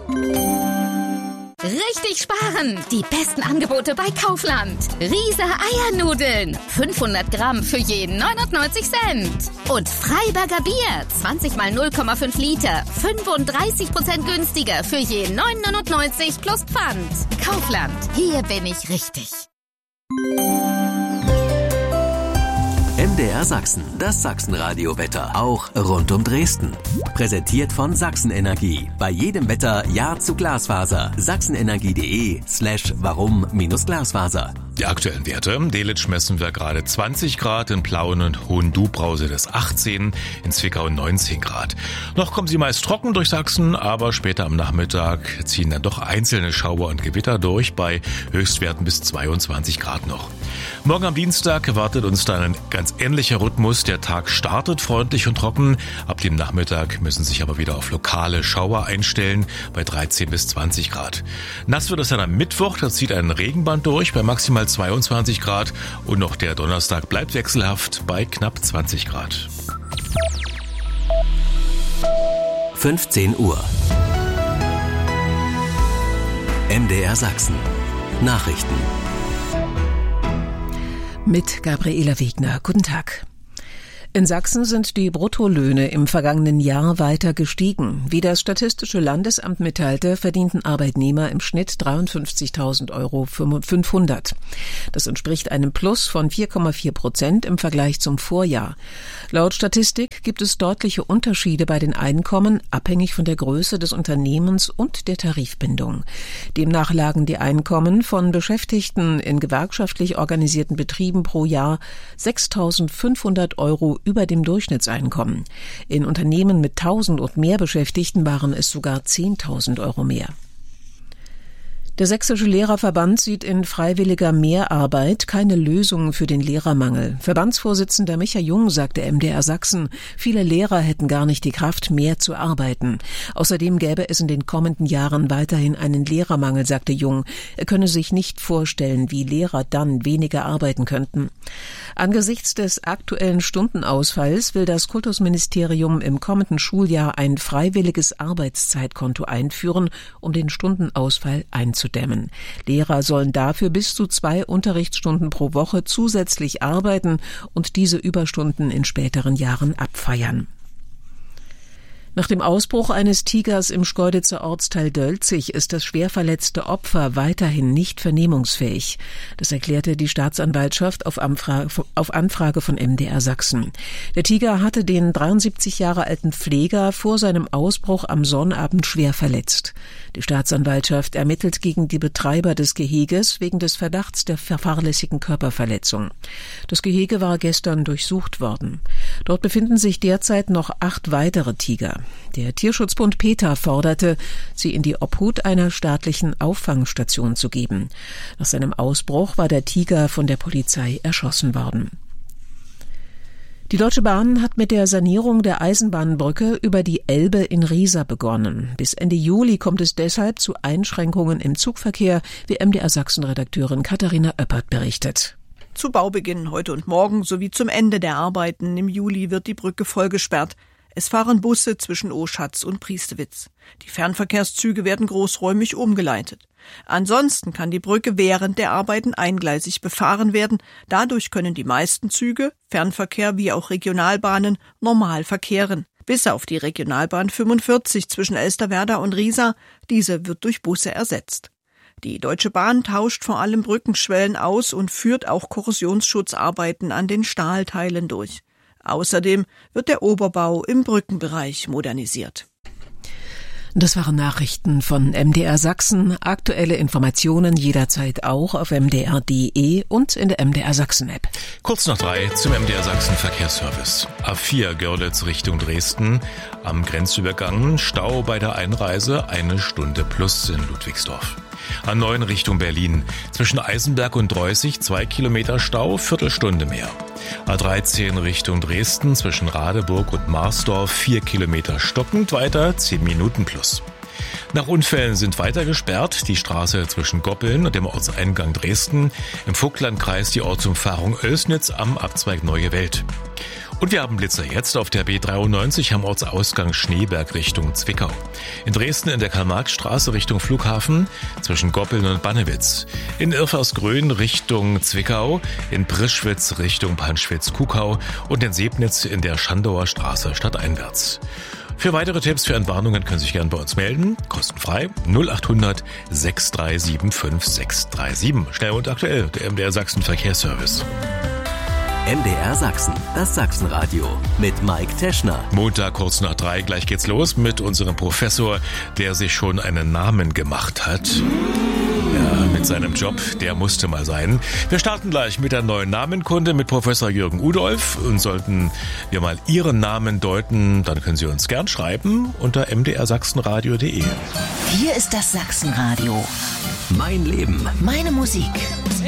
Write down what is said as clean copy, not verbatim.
Richtig sparen! Die besten Angebote bei Kaufland. Riese Eiernudeln. 500 Gramm für jeden 99 Cent. Und Freiberger Bier. 20 mal 0,5 Liter. 35% günstiger für jeden 9,99 plus Pfand. Kaufland. Hier bin ich richtig. MDR Sachsen, das Sachsenradio-Wetter, auch rund um Dresden. Präsentiert von Sachsen Energie. Bei jedem Wetter Ja zu Glasfaser. sachsenenergie.de/warum-Glasfaser. Die aktuellen Werte. In Delitzsch messen wir gerade 20 Grad, in Plauen und Hohendubrause das 18, in Zwickau 19 Grad. Noch kommen sie meist trocken durch Sachsen, aber später am Nachmittag ziehen dann doch einzelne Schauer und Gewitter durch, bei Höchstwerten bis 22 Grad noch. Morgen am Dienstag erwartet uns dann ein ganz ähnlicher Rhythmus. Der Tag startet freundlich und trocken. Ab dem Nachmittag müssen sich aber wieder auf lokale Schauer einstellen, bei 13 bis 20 Grad. Nass wird es dann am Mittwoch, da zieht ein Regenband durch, bei maximal 22 Grad. Und noch der Donnerstag bleibt wechselhaft bei knapp 20 Grad. 15 Uhr. MDR Sachsen. Nachrichten. Mit Gabriela Wegner. Guten Tag. In Sachsen sind die Bruttolöhne im vergangenen Jahr weiter gestiegen. Wie das Statistische Landesamt mitteilte, verdienten Arbeitnehmer im Schnitt 53.500 €. Das entspricht einem Plus von 4,4% im Vergleich zum Vorjahr. Laut Statistik gibt es deutliche Unterschiede bei den Einkommen, abhängig von der Größe des Unternehmens und der Tarifbindung. Demnach lagen die Einkommen von Beschäftigten in gewerkschaftlich organisierten Betrieben pro Jahr 6.500 € über dem Durchschnittseinkommen. In Unternehmen mit 1.000 und mehr Beschäftigten waren es sogar 10.000 € mehr. Der Sächsische Lehrerverband sieht in freiwilliger Mehrarbeit keine Lösung für den Lehrermangel. Verbandsvorsitzender Micha Jung sagte MDR Sachsen, viele Lehrer hätten gar nicht die Kraft, mehr zu arbeiten. Außerdem gäbe es in den kommenden Jahren weiterhin einen Lehrermangel, sagte Jung. Er könne sich nicht vorstellen, wie Lehrer dann weniger arbeiten könnten. Angesichts des aktuellen Stundenausfalls will das Kultusministerium im kommenden Schuljahr ein freiwilliges Arbeitszeitkonto einführen, um den Stundenausfall einzudämmen. Lehrer sollen dafür bis zu 2 Unterrichtsstunden pro Woche zusätzlich arbeiten und diese Überstunden in späteren Jahren abfeiern. Nach dem Ausbruch eines Tigers im Schkeuditzer Ortsteil Dölzig ist das schwer verletzte Opfer weiterhin nicht vernehmungsfähig. Das erklärte die Staatsanwaltschaft auf Anfrage von MDR Sachsen. Der Tiger hatte den 73 Jahre alten Pfleger vor seinem Ausbruch am Sonnabend schwer verletzt. Die Staatsanwaltschaft ermittelt gegen die Betreiber des Geheges wegen des Verdachts der fahrlässigen Körperverletzung. Das Gehege war gestern durchsucht worden. Dort befinden sich derzeit noch 8 weitere Tiger. Der Tierschutzbund PETA forderte, sie in die Obhut einer staatlichen Auffangstation zu geben. Nach seinem Ausbruch war der Tiger von der Polizei erschossen worden. Die Deutsche Bahn hat mit der Sanierung der Eisenbahnbrücke über die Elbe in Riesa begonnen. Bis Ende Juli kommt es deshalb zu Einschränkungen im Zugverkehr, wie MDR Sachsen-Redakteurin Katharina Oeppert berichtet. Zu Baubeginn heute und morgen sowie zum Ende der Arbeiten im Juli wird die Brücke vollgesperrt. Es fahren Busse zwischen Oschatz und Priestewitz. Die Fernverkehrszüge werden großräumig umgeleitet. Ansonsten kann die Brücke während der Arbeiten eingleisig befahren werden. Dadurch können die meisten Züge, Fernverkehr wie auch Regionalbahnen, normal verkehren. Bis auf die Regionalbahn 45 zwischen Elsterwerda und Riesa. Diese wird durch Busse ersetzt. Die Deutsche Bahn tauscht vor allem Brückenschwellen aus und führt auch Korrosionsschutzarbeiten an den Stahlteilen durch. Außerdem wird der Oberbau im Brückenbereich modernisiert. Das waren Nachrichten von MDR Sachsen. Aktuelle Informationen jederzeit auch auf mdr.de und in der MDR Sachsen-App. Kurz nach 3 zum MDR Sachsen Verkehrsservice. A4 Görlitz Richtung Dresden. Am Grenzübergang Stau bei der Einreise 1 Stunde plus in Ludwigsdorf. A9 Richtung Berlin. Zwischen Eisenberg und Dreußig 2 Kilometer Stau, Viertelstunde mehr. A13 Richtung Dresden zwischen Radeburg und Marsdorf 4 Kilometer stockend, weiter 10 Minuten plus. Nach Unfällen sind weiter gesperrt die Straße zwischen Goppeln und dem Ortseingang Dresden, im Vogtlandkreis die Ortsumfahrung Oelsnitz am Abzweig Neue Welt. Und wir haben Blitzer jetzt auf der B93 am Ortsausgang Schneeberg Richtung Zwickau. In Dresden in der Karl-Marx-Straße Richtung Flughafen zwischen Goppeln und Bannewitz. In Irrfarsgrün Richtung Zwickau, in Prischwitz Richtung Panschwitz-Kuckau und in Sebnitz in der Schandauer Straße stadteinwärts. Für weitere Tipps, für Entwarnungen können Sie sich gerne bei uns melden. Kostenfrei 0800 6375 637. Schnell und aktuell, der MDR Sachsen Verkehrsservice. MDR Sachsen, das Sachsenradio mit Mike Teschner. Montag kurz nach 3, gleich geht's los mit unserem Professor, der sich schon einen Namen gemacht hat. Ja, mit seinem Job, der musste mal sein. Wir starten gleich mit der neuen Namenkunde mit Professor Jürgen Udolf. Und sollten wir mal Ihren Namen deuten, dann können Sie uns gern schreiben unter mdrsachsenradio.de. Hier ist das Sachsenradio. Mein Leben. Meine Musik.